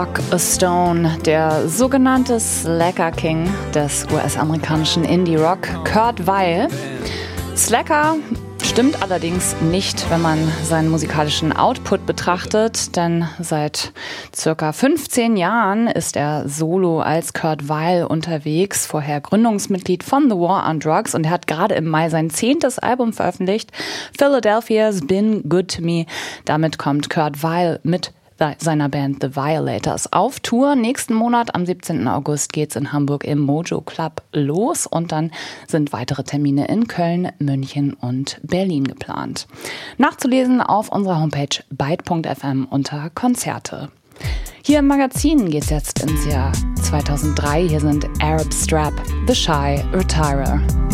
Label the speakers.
Speaker 1: A Stone, der sogenannte Slacker King des US-amerikanischen Indie-Rock, Kurt Weill. Slacker stimmt allerdings nicht, wenn man seinen musikalischen Output betrachtet, denn seit circa 15 Jahren ist er solo als Kurt Weill unterwegs, vorher Gründungsmitglied von The War on Drugs, und er hat gerade im Mai sein 10. Album veröffentlicht, Philadelphia's Been Good to Me. Damit kommt Kurt Weill mit seiner Band The Violators auf Tour. Nächsten Monat, am 17. August, geht's in Hamburg im Mojo Club los und dann sind weitere Termine in Köln, München und Berlin geplant. Nachzulesen auf unserer Homepage byte.fm unter Konzerte. Hier im Magazin geht's jetzt ins Jahr 2003. Hier sind Arab Strap, The Shy Retirer.